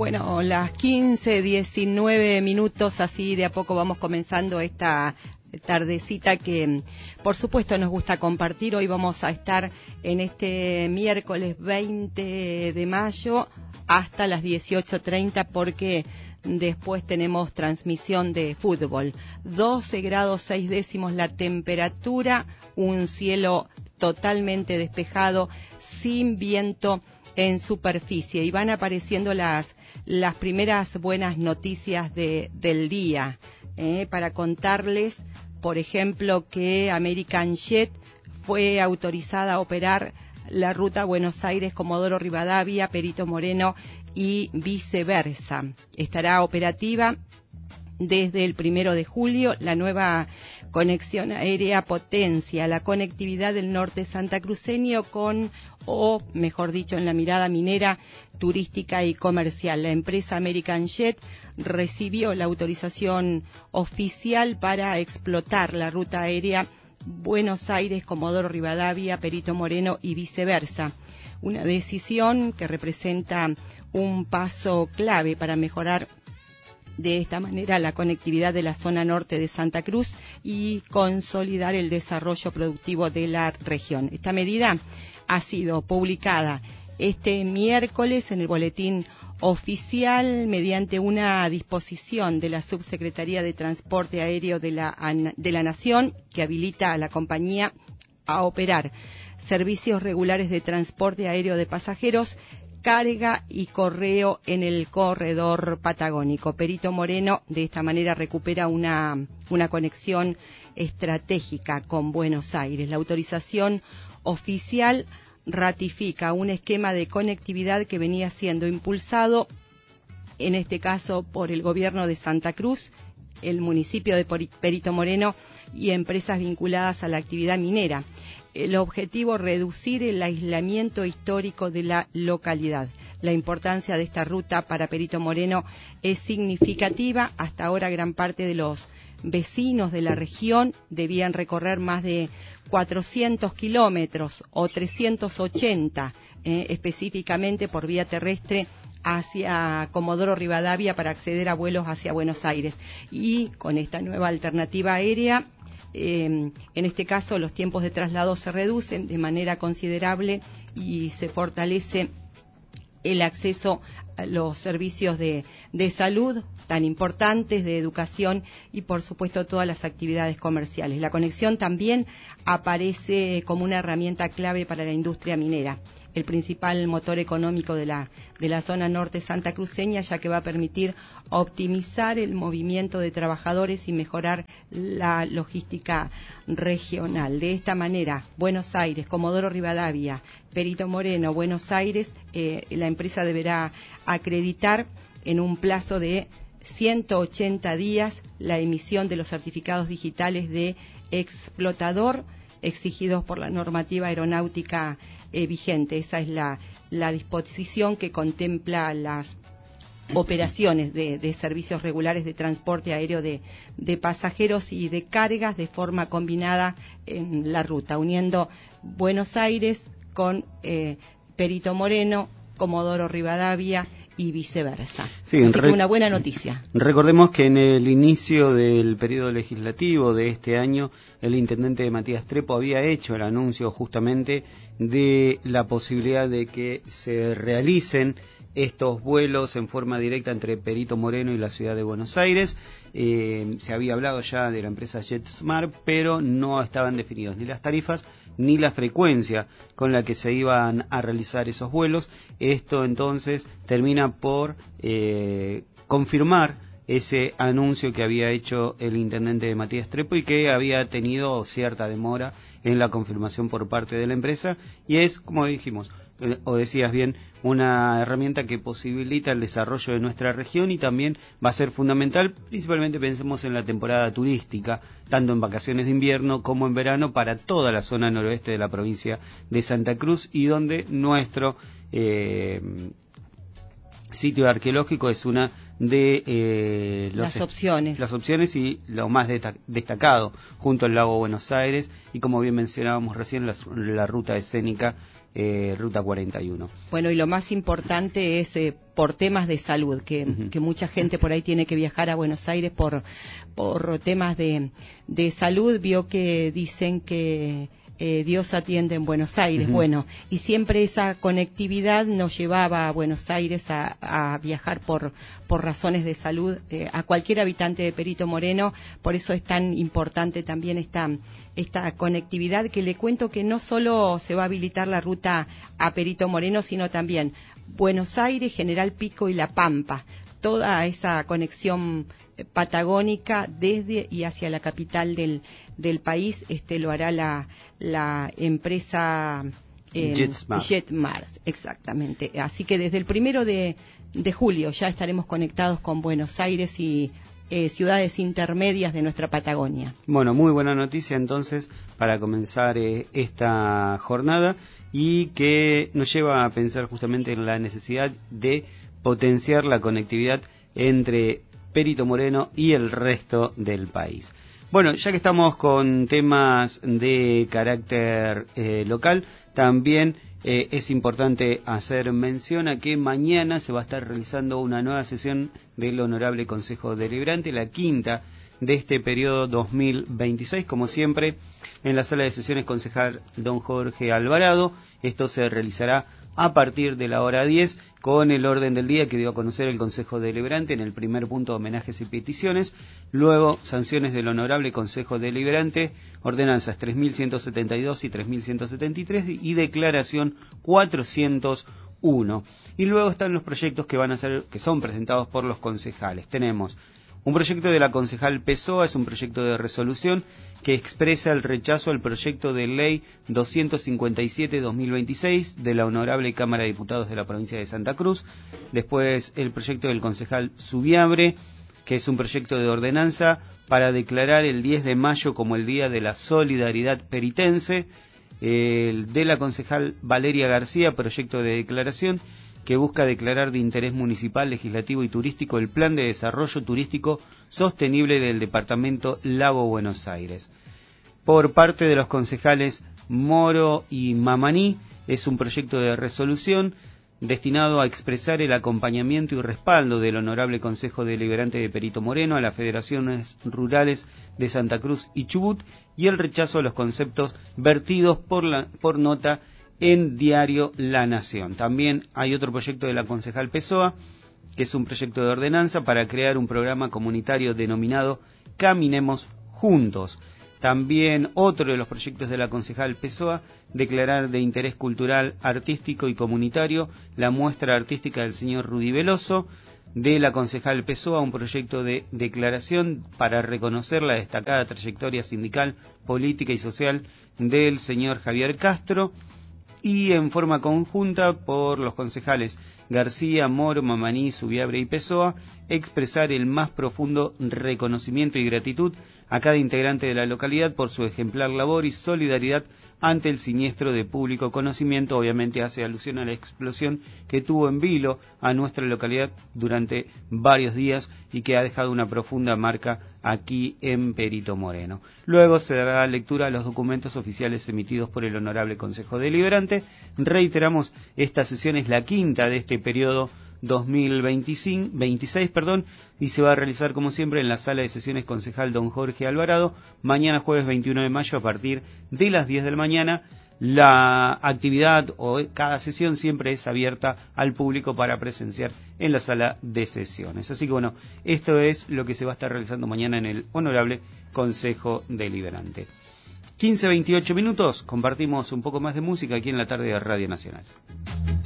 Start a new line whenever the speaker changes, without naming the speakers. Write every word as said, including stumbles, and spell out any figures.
Bueno, las quince, diecinueve minutos, así de a poco vamos comenzando esta tardecita que por supuesto nos gusta compartir. Hoy vamos a estar en este miércoles veinte de mayo hasta las dieciocho treinta porque después tenemos transmisión de fútbol. doce grados seis décimos la temperatura, un cielo totalmente despejado, sin viento en superficie, y van apareciendo las las primeras buenas noticias de, del día, eh, para contarles, por ejemplo, que American Jet fue autorizada a operar la ruta Buenos Aires-Comodoro Rivadavia, Perito Moreno y viceversa. Estará operativa desde el primero de julio. La nueva conexión aérea potencia la conectividad del norte santacruceño con, o mejor dicho, en la mirada minera, turística y comercial. La empresa American Jet recibió la autorización oficial para explotar la ruta aérea Buenos Aires-Comodoro Rivadavia, Perito Moreno y viceversa. Una decisión que representa un paso clave para mejorar de esta manera la conectividad de la zona norte de Santa Cruz y consolidar el desarrollo productivo de la región. Esta medida ha sido publicada este miércoles en el boletín oficial mediante una disposición de la Subsecretaría de Transporte Aéreo de la, de la Nación, que habilita a la compañía a operar servicios regulares de transporte aéreo de pasajeros, carga y correo en el corredor patagónico. Perito Moreno de esta manera recupera una, una conexión estratégica con Buenos Aires. La autorización oficial ratifica un esquema de conectividad que venía siendo impulsado, en este caso por el gobierno de Santa Cruz, el municipio de Perito Moreno y empresas vinculadas a la actividad minera. El objetivo, reducir el aislamiento histórico de la localidad. La importancia de esta ruta para Perito Moreno es significativa. Hasta ahora gran parte de los vecinos de la región debían recorrer más de cuatrocientos kilómetros o trescientos ochenta eh, específicamente por vía terrestre hacia Comodoro Rivadavia para acceder a vuelos hacia Buenos Aires. Y con esta nueva alternativa aérea, Eh, en este caso los tiempos de traslado se reducen de manera considerable y se fortalece el acceso a los servicios de, de salud tan importantes, de educación y por supuesto todas las actividades comerciales. La conexión también aparece como una herramienta clave para la industria minera, el principal motor económico de la, de la zona norte santacruceña, ya que va a permitir optimizar el movimiento de trabajadores y mejorar la logística regional. De esta manera, Buenos Aires, Comodoro Rivadavia, Perito Moreno, Buenos Aires, eh, la empresa deberá acreditar en un plazo de ciento ochenta días la emisión de los certificados digitales de explotador exigidos por la normativa aeronáutica eh, vigente. Esa es la, la disposición que contempla las operaciones de, de servicios regulares de transporte aéreo de, de pasajeros y de cargas de forma combinada en la ruta, uniendo Buenos Aires con eh, Perito Moreno, Comodoro Rivadavia y viceversa.
Sí,
Así que una buena noticia.
Recordemos que en el inicio del periodo legislativo de este año, el intendente Matías Trepo había hecho el anuncio justamente de la posibilidad de que se realicen estos vuelos en forma directa entre Perito Moreno y la ciudad de Buenos Aires. Eh, se había hablado ya de la empresa JetSmart, pero no estaban definidos ni las tarifas ni la frecuencia con la que se iban a realizar esos vuelos. Esto entonces termina por eh, confirmar ese anuncio que había hecho el intendente Matías Trepo y que había tenido cierta demora en la confirmación por parte de la empresa, y es, como dijimos, eh, o decías bien, una herramienta que posibilita el desarrollo de nuestra región y también va a ser fundamental, principalmente pensemos en la temporada turística, tanto en vacaciones de invierno como en verano, para toda la zona noroeste de la provincia de Santa Cruz, y donde nuestro eh, sitio arqueológico es una de eh, los,
las opciones
las opciones y lo más destacado junto al lago Buenos Aires, y como bien mencionábamos recién, la, la ruta escénica eh, Ruta cuarenta y uno.
Bueno, y lo más importante es eh, por temas de salud, que, uh-huh. que mucha gente por ahí tiene que viajar a Buenos Aires por, por temas de, de salud. Vio que dicen que Eh, Dios atiende en Buenos Aires, uh-huh. bueno, y siempre esa conectividad nos llevaba a Buenos Aires a, a viajar por, por razones de salud eh, a cualquier habitante de Perito Moreno. Por eso es tan importante también esta, esta conectividad, que le cuento que no solo se va a habilitar la ruta a Perito Moreno, sino también Buenos Aires, General Pico y La Pampa, toda esa conexión patagónica desde y hacia la capital del, del país. Este lo hará la, la empresa eh,
JetSmart.
JetSmart, exactamente. Así que desde el primero de, de julio ya estaremos conectados con Buenos Aires y eh, ciudades intermedias de nuestra Patagonia.
Bueno, muy buena noticia entonces para comenzar eh, esta jornada, y que nos lleva a pensar justamente en la necesidad de potenciar la conectividad entre Perito Moreno y el resto del país. Bueno, ya que estamos con temas de carácter eh, local, también eh, es importante hacer mención a que mañana se va a estar realizando una nueva sesión del Honorable Consejo Deliberante, la quinta de este periodo dos mil veintiséis, como siempre, en la sala de sesiones concejal Don Jorge Alvarado. Esto se realizará a partir de la hora diez, con el orden del día que dio a conocer el Consejo Deliberante. En el primer punto, homenajes y peticiones, luego sanciones del Honorable Consejo Deliberante, ordenanzas tres mil ciento setenta y dos y tres mil ciento setenta y tres y declaración cuatrocientos uno. Y luego están los proyectos que van a ser, que son presentados por los concejales. Tenemos un proyecto de la concejal Pessoa, es un proyecto de resolución que expresa el rechazo al proyecto de ley doscientos cincuenta y siete barra dos mil veintiséis de la Honorable Cámara de Diputados de la provincia de Santa Cruz. Después el proyecto del concejal Subiabre, que es un proyecto de ordenanza para declarar el diez de mayo como el Día de la Solidaridad Peritense. El de la concejal Valeria García, proyecto de declaración que busca declarar de interés municipal, legislativo y turístico el Plan de Desarrollo Turístico Sostenible del Departamento Lago Buenos Aires. Por parte de los concejales Moro y Mamaní, es un proyecto de resolución destinado a expresar el acompañamiento y respaldo del Honorable Consejo Deliberante de Perito Moreno a las federaciones rurales de Santa Cruz y Chubut, y el rechazo a los conceptos vertidos por, la, por nota en Diario La Nación. También hay otro proyecto de la concejal Pessoa, que es un proyecto de ordenanza para crear un programa comunitario denominado Caminemos Juntos. También otro de los proyectos de la concejal Pessoa, declarar de interés cultural, artístico y comunitario la muestra artística del señor Rudy Veloso. De la concejal Pessoa, un proyecto de declaración para reconocer la destacada trayectoria sindical, política y social del señor Javier Castro. Y en forma conjunta por los concejales García, Moro, Mamaní, Subiabre y Pessoa, expresar el más profundo reconocimiento y gratitud a cada integrante de la localidad por su ejemplar labor y solidaridad ante el siniestro de público conocimiento. Obviamente hace alusión a la explosión que tuvo en vilo a nuestra localidad durante varios días y que ha dejado una profunda marca aquí en Perito Moreno. Luego se dará lectura a los documentos oficiales emitidos por el Honorable Consejo Deliberante. Reiteramos, esta sesión es la quinta de este periodo dos mil veinticinco, veintiséis, perdón, y se va a realizar como siempre en la sala de sesiones concejal Don Jorge Alvarado, mañana jueves veintiuno de mayo a partir de las diez de la mañana. La actividad o cada sesión siempre es abierta al público para presenciar en la sala de sesiones. Así que bueno, esto es lo que se va a estar realizando mañana en el Honorable Consejo Deliberante. quince veintiocho minutos, compartimos un poco más de música aquí en la tarde de Radio Nacional.